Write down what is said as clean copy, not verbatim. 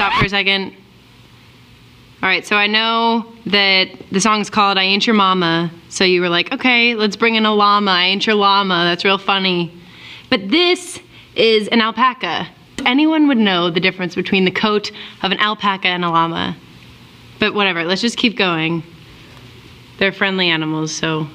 stop for a second? All right, so I know that the song's called I Ain't Your Mama, so you were like, okay, let's bring in a llama. I ain't your llama, that's real funny. But this is an alpaca. Anyone would know the difference between the coat of an alpaca and a llama. But whatever, let's just keep going. They're friendly animals, so